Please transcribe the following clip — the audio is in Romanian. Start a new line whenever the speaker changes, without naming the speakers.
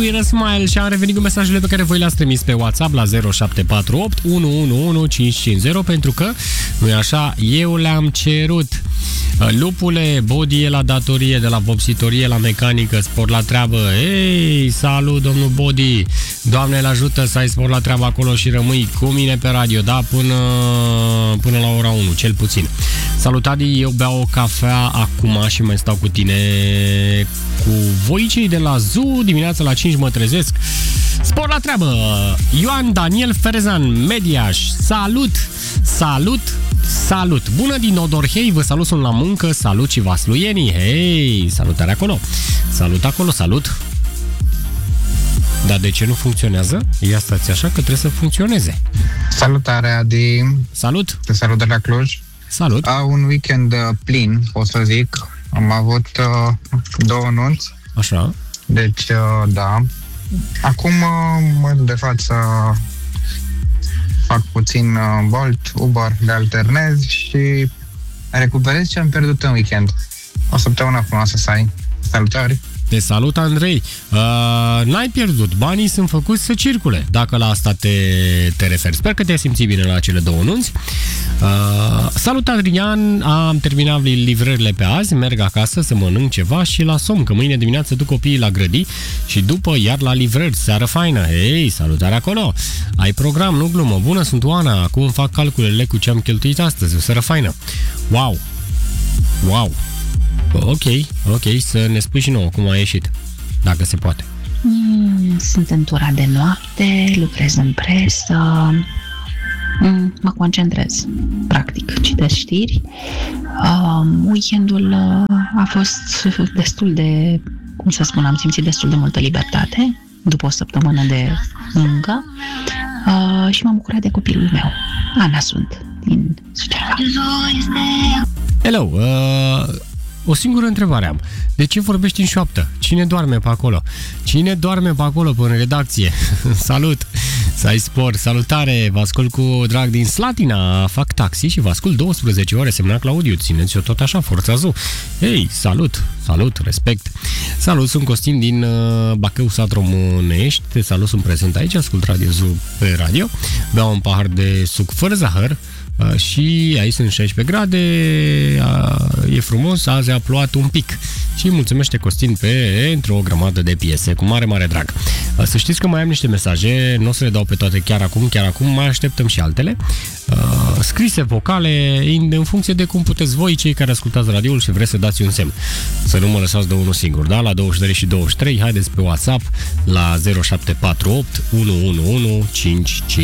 Răsmail și am revenit cu mesajele pe care voi le-ați trimis pe WhatsApp la 0748 111550 pentru că, nu-i așa, eu le-am cerut. Lupule, Body e la datorie, de la vopsitorie la mecanică, sport la treabă. Ei, salut domnul Body, Doamne îl ajută să ai sport la treabă acolo și rămâi cu mine pe radio, da, până la ora 1, cel puțin. Salut Adi, eu beau o cafea acum și mai stau cu tine cu voi cei de la ZU, dimineața la 5 mă trezesc. Sport la treabă. Ioan Daniel Ferezan, Mediaș, salut! Bună din Odorhei, vă salut, sunt la muncă, salut și vasluienii, hei, salutare acolo, salut! Dar de ce nu funcționează? Ia stați așa că trebuie să funcționeze.
Salutare, Adi!
Salut!
Te salut de la Cluj.
Salut!
Un weekend plin, pot să zic. Am avut 2 nunți.
Așa.
Deci, da. Acum, de față, fac puțin Bolt, Uber, le alternez și recuperez ce am pierdut în weekend. O săptămână frumoasă să ai. Salutări!
Te salut, Andrei! N-ai pierdut, banii sunt făcuți să circule, dacă la asta te referi. Sper că te-ai simțit bine la cele 2 nunți. Salut, Adrian! Am terminat livrările pe azi, merg acasă să mănânc ceva și la somn, că mâine dimineață duc copiii la grădini și după iar la livrări, seară faină. Hei, salutare acolo! Ai program, nu glumă. Bună, sunt Oana, acum fac calculele cu ce am cheltuit astăzi, o seară faină. Wow! Ok, să ne spui și nouă cum a ieșit, dacă se poate.
Sunt în tura de noapte, lucrez în presă, mă concentrez, practic, citesc știri. Weekendul a fost destul de, cum să spun, am simțit destul de multă libertate după o săptămână de muncă și m-am bucurat de copilul meu. Ana sunt, din Suceava.
Hello, o singură întrebare am. De ce vorbești în șoaptă? Cine doarme pe acolo? În redacție? Salut! Să ai spor! Salutare! Vă ascult cu drag din Slatina. Fac taxi și vă ascult 12 ore semnat Claudiu. Țineți-o tot așa, forța ZU! Ei, salut! Respect! Salut, sunt Costin din Bacău, sat Românești. Te salut, sunt prezent aici, ascult Radio ZU pe radio. Beau un pahar de suc fără zahăr. Și aici sunt 16 grade, e frumos, azi a plouat un pic și mulțumește Costin într-o grămadă de piese, cu mare drag. Să știți că mai am niște mesaje, nu o să le dau pe toate chiar acum, mai așteptăm și altele, scrise, vocale, în funcție de cum puteți voi, cei care ascultați radioul și vreți să dați un semn. Să nu mă lăsați de unul singur, da? La 23 și 23, haideți pe WhatsApp la 0748 111555.